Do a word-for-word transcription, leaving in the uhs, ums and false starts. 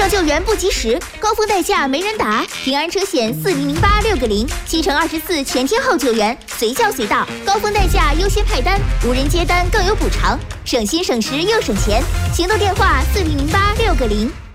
救援不及时，高峰代驾没人打，平安车险四零零八六个零，七乘二十四全天候救援，随叫随到，高峰代驾优先派单，无人接单更有补偿，省心省时又省钱。行动电话四零零八六个零。